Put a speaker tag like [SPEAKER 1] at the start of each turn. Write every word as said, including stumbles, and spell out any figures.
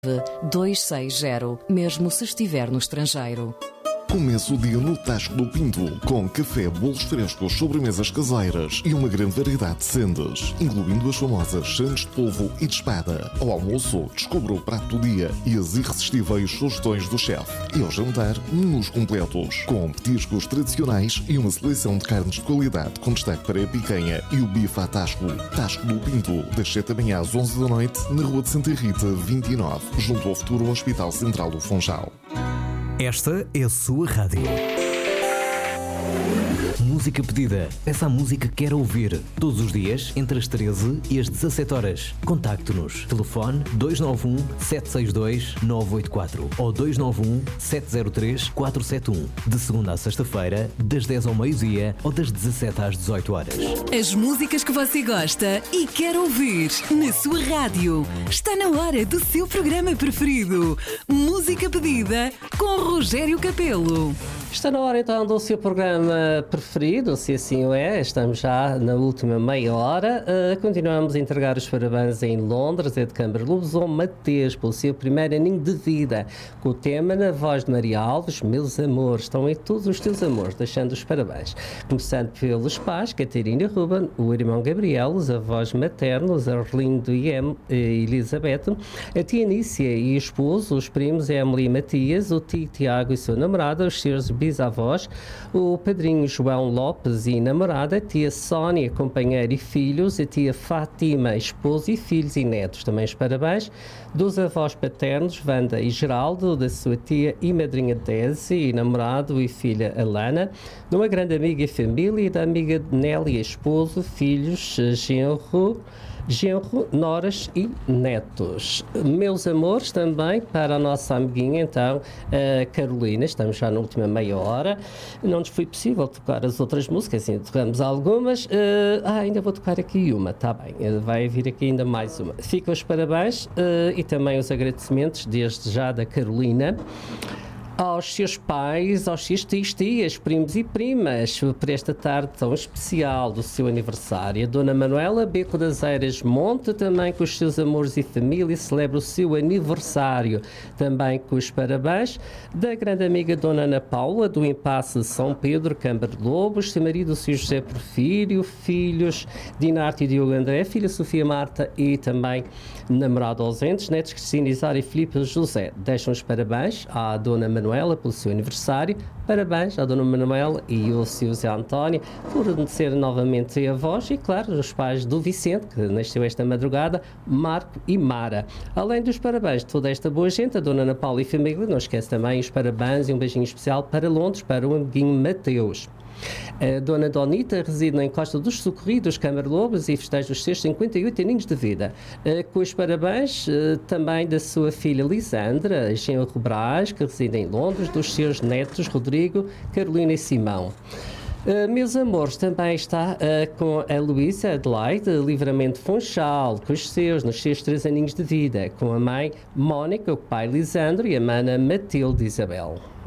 [SPEAKER 1] dois seis zero, mesmo se estiver no estrangeiro.
[SPEAKER 2] Comece o dia no Tasco do Pinto, com café, bolos frescos, sobremesas caseiras e uma grande variedade de sendas, incluindo as famosas sandes de polvo e de espada. Ao almoço, descubra o prato do dia e as irresistíveis sugestões do chefe. E ao jantar, menus completos, com petiscos tradicionais e uma seleção de carnes de qualidade, com destaque para a picanha e o bife à Tasco. Tasco do Pinto, das sete da manhã às onze da noite, na Rua de Santa Rita, vinte e nove, junto ao futuro Hospital Central do Funchal.
[SPEAKER 3] Esta é a sua rádio. Música pedida. Essa música que quer ouvir. Todos os dias, entre as treze e as dezassete horas. Contacte-nos. Telefone dois nove um, sete seis dois, nove oito quatro ou dois nove um, sete zero três, quatro sete um. De segunda a sexta-feira, das dez ao meio-dia ou das dezassete às dezoito horas.
[SPEAKER 1] As músicas que você gosta e quer ouvir na sua rádio. Está na hora do seu programa preferido. Música pedida com Rogério Capelo.
[SPEAKER 4] Está na hora então do seu programa preferido, se assim o é. Estamos já na última meia hora. Uh, continuamos a entregar os parabéns em Londres, é de Câmara Lobos, ao Mateus, pelo seu primeiro aninho de vida, com o tema na voz de Maria Alves, Meus Amores. Estão aí todos os teus amores, deixando os parabéns. Começando pelos pais, Catarina Ruben, o irmão Gabriel, os avós maternos, Arlindo e em, Elizabeth, a tia Nícia e o esposo, os primos Emily e Matias, o tio Tiago e sua namorada, os seus bisavós, o padrinho João Lopes e namorada, a tia Sónia, companheira e filhos, a tia Fátima, esposo e filhos e netos. Também os parabéns dos avós paternos, Wanda e Geraldo, da sua tia e madrinha Desi e namorado e filha Alana, de uma grande amiga e família, e da amiga Nélia, esposo, filhos, genro, genro, noras e netos. Meus amores também para a nossa amiguinha, então, a Carolina. Estamos já na última meia hora. Não nos foi possível tocar as outras músicas, assim, tocamos algumas. Uh, ah, ainda vou tocar aqui uma, está bem. Vai vir aqui ainda mais uma. Fica os parabéns uh, e também os agradecimentos, desde já, da Carolina, aos seus pais, aos seus tios, tias, primos e primas, por esta tarde tão especial do seu aniversário. A Dona Manuela Beco das Eiras Monte, também com os seus amores e família, celebra o seu aniversário, também com os parabéns da grande amiga Dona Ana Paula, do Impasse de São Pedro, Câmara de Lobos, seu marido, o seu José Porfírio, filhos Dinarte e Diogo André, filha Sofia Marta e também namorado ausentes, netos Cristina, Isara e Filipe José. Deixam os parabéns à Dona Manuela pelo seu aniversário. Parabéns à Dona Manuela e ao seu Zé António por ser novamente avós, e claro, os pais do Vicente, que nasceu esta madrugada, Marco e Mara. Além dos parabéns de toda esta boa gente, a Dona Ana Paula e família, não esquece também os parabéns e um beijinho especial para Londres, para o amiguinho Mateus. A Dona Donita reside na Encosta dos Socorridos, Câmara Lobos, e festeja os seus cinquenta e oito aninhos de vida. Com os parabéns também da sua filha Lisandra, genro Brás, que reside em Londres, dos seus netos Rodrigo, Carolina e Simão. Uh, meus amores, também está uh, com a Luísa Adelaide, Livramento Funchal, com os seus, nos seus três aninhos de vida, com a mãe Mónica, o pai Lisandro e a mana Matilde Isabel.